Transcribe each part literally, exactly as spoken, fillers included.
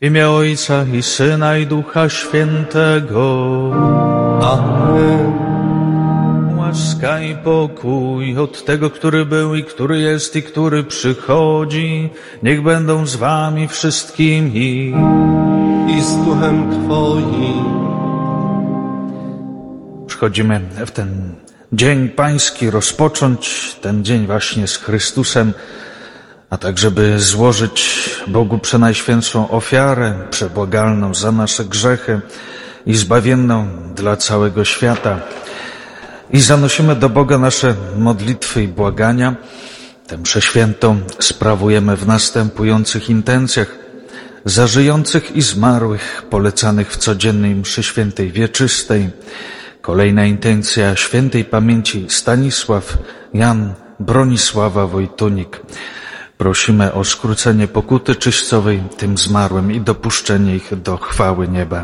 W imię Ojca i Syna i Ducha Świętego. Amen. Łaska i pokój od Tego, który był i który jest i który przychodzi, niech będą z wami wszystkimi. I z duchem Twoim. Przychodzimy w ten dzień pański rozpocząć, ten dzień właśnie z Chrystusem, a tak, żeby złożyć Bogu przenajświętszą ofiarę, przebłagalną za nasze grzechy i zbawienną dla całego świata. I zanosimy do Boga nasze modlitwy i błagania. Tę mszę świętą sprawujemy w następujących intencjach: za żyjących i zmarłych, polecanych w codziennej mszy świętej wieczystej. Kolejna intencja: świętej pamięci Stanisław, Jan, Bronisława Wojtunik. Prosimy o skrócenie pokuty czyścowej tym zmarłym i dopuszczenie ich do chwały nieba.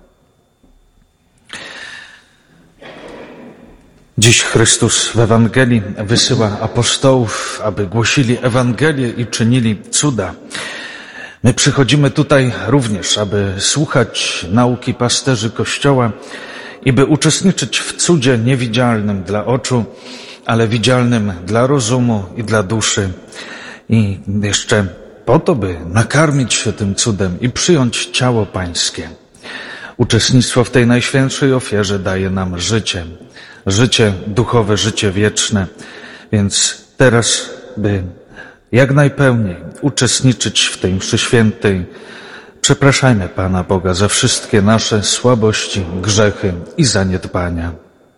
Dziś Chrystus w Ewangelii wysyła apostołów, aby głosili Ewangelię i czynili cuda. My przychodzimy tutaj również, aby słuchać nauki pasterzy Kościoła i by uczestniczyć w cudzie niewidzialnym dla oczu, ale widzialnym dla rozumu i dla duszy. I jeszcze po to, by nakarmić się tym cudem i przyjąć ciało pańskie. Uczestnictwo w tej najświętszej ofierze daje nam życie. Życie duchowe, życie wieczne. Więc teraz, by jak najpełniej uczestniczyć w tej mszy świętej, przepraszajmy Pana Boga za wszystkie nasze słabości, grzechy i zaniedbania.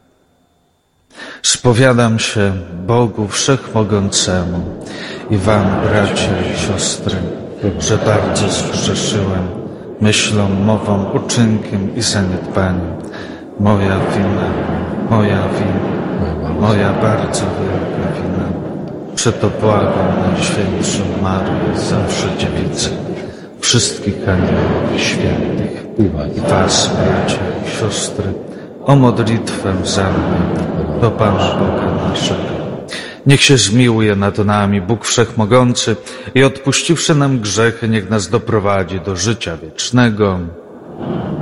Spowiadam się Bogu Wszechmogącemu i wam, bracia i siostry, że bardzo zgrzeszyłem myślą, mową, uczynkiem i zaniedbaniem. Moja wina, moja wina, moja bardzo wielka wina. Przeto błagam Najświętszą Maryję, zawsze Dziewicę, wszystkich aniołów i świętych i was, bracia i siostry, o modlitwę za mnie do Pana Boga naszego. Niech się zmiłuje nad nami Bóg Wszechmogący i odpuściwszy nam grzechy, niech nas doprowadzi do życia wiecznego.